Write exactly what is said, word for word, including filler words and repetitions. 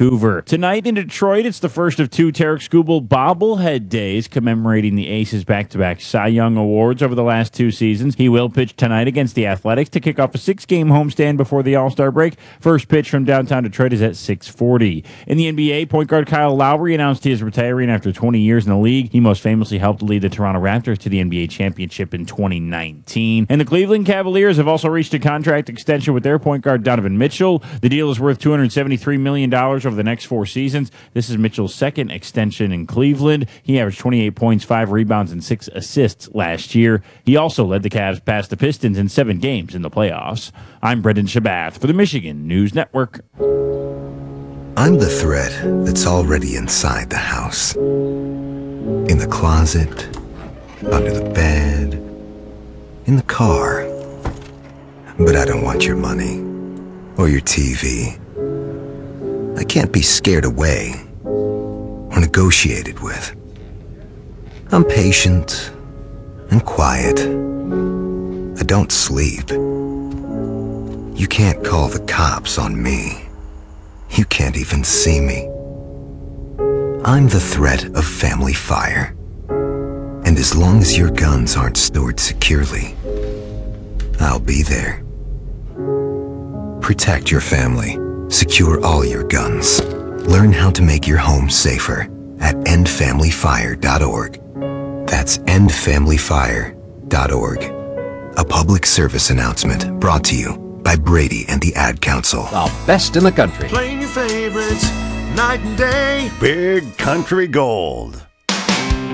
Vancouver. Tonight in Detroit, it's the first of two Tarek Skubal bobblehead days commemorating the Aces' back-to-back Cy Young Awards over the last two seasons. He will pitch tonight against the Athletics to kick off a six-game homestand before the All-Star break. First pitch from downtown Detroit is at six forty. In the N B A, point guard Kyle Lowry announced he is retiring after twenty years in the league. He most famously helped lead the Toronto Raptors to the N B A championship in twenty nineteen. And the Cleveland Cavaliers have also reached a contract extension with their point guard Donovan Mitchell. The deal is worth two hundred seventy-three million dollars over the next four seasons. This is Mitchell's second extension in Cleveland. He averaged twenty-eight points, five rebounds, and six assists last year. He also led the Cavs past the Pistons in seven games in the playoffs. I'm Brendan Shabath for the Michigan News Network. I'm the thread that's already inside the house. In the closet, under the bed, in the car. But I don't want your money or your T V. I can't be scared away or negotiated with. I'm patient and quiet. I don't sleep. You can't call the cops on me. You can't even see me. I'm the threat of family fire. And as long as your guns aren't stored securely, I'll be there. Protect your family. Secure all your guns. Learn how to make your home safer at end family fire dot org. That's end family fire dot org. A public service announcement brought to you by Brady and the Ad Council. The best in the country. Playing your favorites night and day. Big Country Gold.